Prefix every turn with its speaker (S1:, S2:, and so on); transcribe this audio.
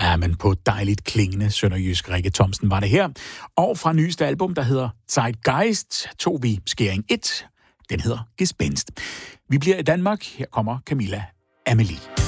S1: Ja, men på dejligt klingende sønderjysk. Rikke Thomsen var det her. Og fra nyeste album, der hedder Zeitgeist, tog vi Skæring 1. Den hedder Gespenst. Vi bliver i Danmark. Her kommer Camilla Amelie.